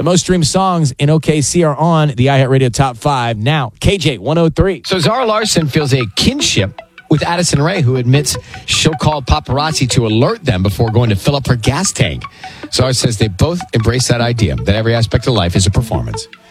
The most streamed songs in OKC are on the iHeartRadio Top 5 now. KJ 103. So Zara Larsson feels a kinship with Addison Rae, who admits she'll call paparazzi to alert them before going to fill up her gas tank. Zara says they both embrace that idea, that every aspect of life is a performance.